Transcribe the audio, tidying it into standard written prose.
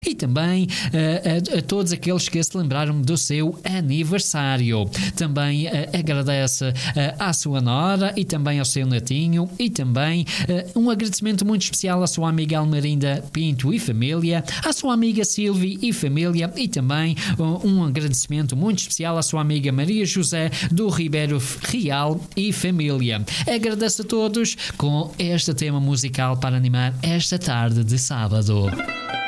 E também a todos aqueles que se lembraram do seu aniversário. Também agradece à sua nora e também ao seu netinho, e também um agradecimento muito especial à sua amiga Almerinda Pinto e família, à sua amiga Silvia e família, e também um agradecimento muito especial à sua amiga Maria José do Ribeiro Real e família. Agradeço a todos com este tema musical para animar esta tarde de sábado.